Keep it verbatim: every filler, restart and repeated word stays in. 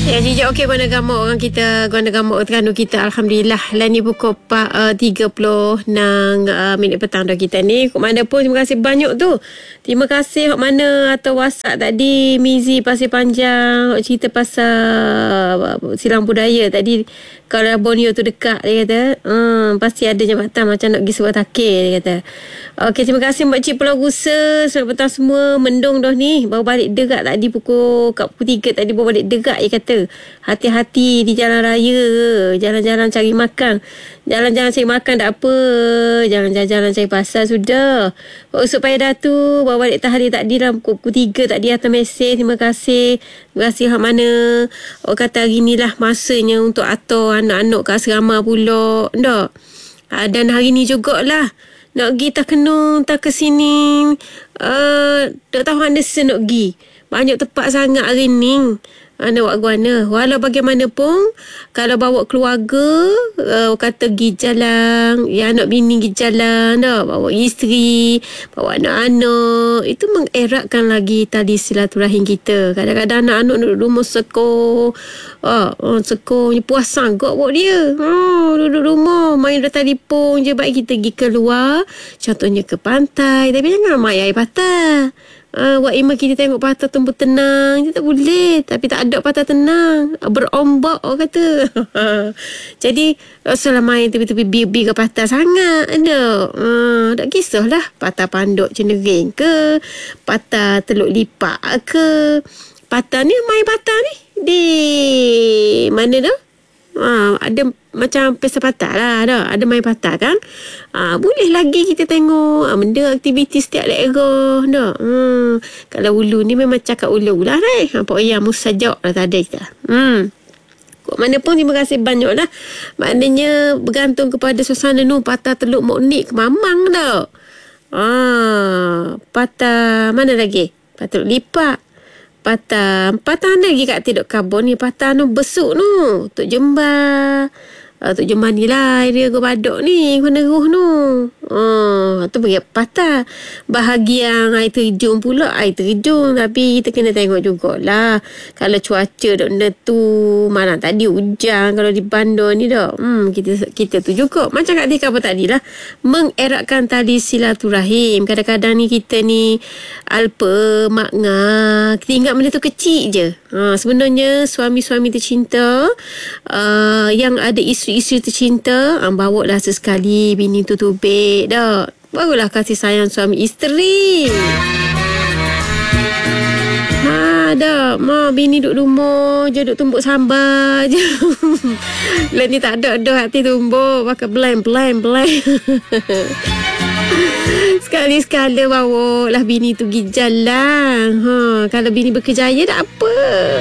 Ya, jijak okey guna gamuk orang kita, guna gamuk Terengganu kita. Alhamdulillah. Lah ni pukul empat uh, tiga puluh enam uh, minit petang dah kita ni. Kok mana pun terima kasih banyak tu. Terima kasih hok mana atau WhatsApp tadi Mizi Pasir Panjang cerita pasal uh, silang budaya tadi. Kalau Borneo tu dekat, dia kata hmm, pasti ada jambatan macam nak pergi Sebuah Takir, dia kata. Okey, terima kasih Mbak Cik Pulau Gusa. Selamat petang semua. Mendung dah ni. Baru balik dekat tadi pukul kat pukul tiga tadi baru balik dekat, dia kata. Hati-hati di jalan raya. Jalan-jalan cari makan. Jalan-jalan cari makan tak apa. Jalan-jalan cari pasar sudah. Pak Usuk Payah Datu baru balik tahari tadi dalam pukul tiga tadi atas mesej. Terima kasih. Terima kasih hak mana. Orang kata hari ni lah masanya untuk atur anak-anak kat asrama pula. Tak? Dan hari ni jugalah nak pergi tak kena, tak ke sini. Uh, tak tahu mana nak pergi. Banyak tempat sangat hari ni. Anda buat guana. Walau bagaimanapun, kalau bawa keluarga, uh, kata pergi jalan, ya anak bini pergi jalan, tak? Bawa isteri, bawa anak-anak. Itu mengeratkan lagi tadi silaturahim kita. Kadang-kadang anak-anak duduk rumah sekor. Oh, oh, sekor punya puas sanggup buat dia. Oh, duduk rumah, main dah telefon je. Baik kita pergi keluar. Contohnya ke pantai. Tapi jangan main air patah. Uh, Wak Ima kita tengok patah tumbuh tenang. Dia tak boleh. Tapi tak ada patah tenang. Berombak orang kata. Jadi Rasulullah main tepi-tepi bibi ke patah sangat. Ada. Uh, tak kisahlah. Patah panduk cenering ke. Patah teluk lipak ke. Patah ni main patah ni. Di mana tu? Ha, ada macam pesta patah lah, dah. Ada main patah kan. Ha, boleh lagi kita tengok ha, benda aktiviti setiap daerah dah. Hmm. Kalau ulu ni memang cakap ulu lah eh. Ha, Pak Oyang musajak lah tadi kita. Hmm. Kok mana pun terima kasih banyak lah. Maknanya bergantung kepada suasana nu. Patah Teluk Moknik ke Mamang dah. Ha, patah mana lagi? Patah Teluk Lipak. Patah Patah lagi kat Tiduk Karbon ni. Patah nu besuk nu Tok Jembar. uh, Tok Jembar ni lah area Gua Badok ni Kena ruh nu. uh, Tu bagi patah. Bahagian air terjun pula. Air terjun. Tapi kita kena tengok jugalah. Kalau cuaca dok tu malam tadi hujan. Kalau di bandar ni dah hmm, kita kita tu juga. Macam kat Tika apa tadi lah. Mengeratkan tadi silaturahim. Kadang-kadang ni kita ni alpa makna. Kita ingat benda tu kecil je. Ha, sebenarnya suami-suami tercinta uh, yang ada isteri-isteri tercinta, uh, bawa lah sesekali bini tu tubik dah. Barulah kasih sayang suami isteri. Ha dah, ma bini duduk rumah je, duduk tumbuk sambar je. Lah ni tak ada dah hati tumbuk, pakai blend blend blend. Sekali-sekala bawa lah bini tu pergi jalan. Ha, kalau bini berkejaya tak apa.